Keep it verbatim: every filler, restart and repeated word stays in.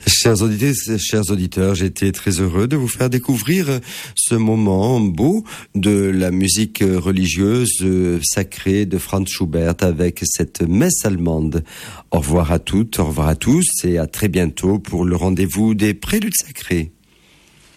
Chers auditeurs, chers auditeurs, j'ai été très heureux de vous faire découvrir ce moment beau de la musique religieuse sacrée de Franz Schubert avec cette messe allemande. Au revoir à toutes, au revoir à tous et à très bientôt pour le rendez-vous des préludes sacrés.